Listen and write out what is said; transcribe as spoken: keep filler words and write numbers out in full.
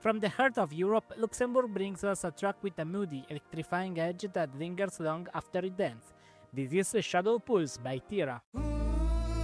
From the heart of Europe, Luxembourg brings us a track with a moody, electrifying edge that lingers long after it ends. This is Shadow Pulse by Tira.